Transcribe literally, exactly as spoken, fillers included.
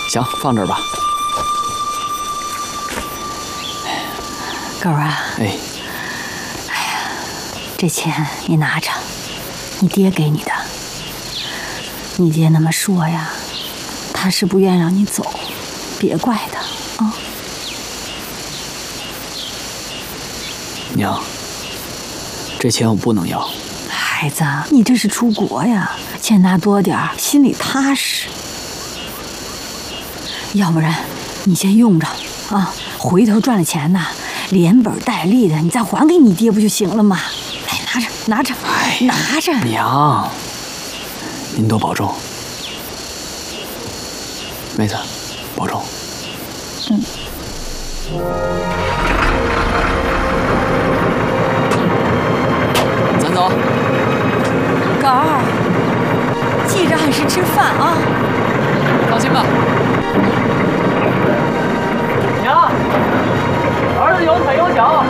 行，放这儿吧。 狗啊， 哎， 哎呀，这钱你拿着，你爹给你的。你爹那么说呀，他是不愿让你走，别怪他啊。 娘，这钱我不能要。 孩子，你这是出国呀，钱拿多点儿，心里踏实。要不然，你先用着啊，回头赚了钱呐，连本带利的，你再还给你爹不就行了吗？来，拿着，拿着， 哎， 拿着。 娘，您多保重。妹子，保重。 嗯。 咱走。 狗儿，记着按时吃饭啊。 放心吧。娘，儿子有腿有脚，